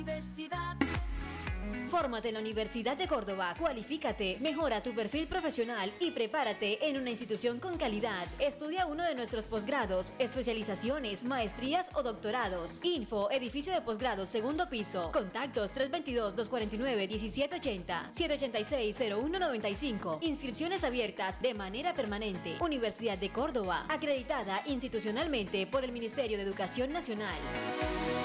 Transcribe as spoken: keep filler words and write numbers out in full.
Universidad. Fórmate en la Universidad de Córdoba, cualifícate, mejora tu perfil profesional y prepárate en una institución con calidad. Estudia uno de nuestros posgrados, especializaciones, maestrías o doctorados. Info, edificio de posgrados, segundo piso. Contactos tres dos dos, dos cuatro nueve, uno siete ocho cero, siete ocho seis, cero uno nueve cinco. Inscripciones abiertas de manera permanente. Universidad de Córdoba, acreditada institucionalmente por el Ministerio de Educación Nacional.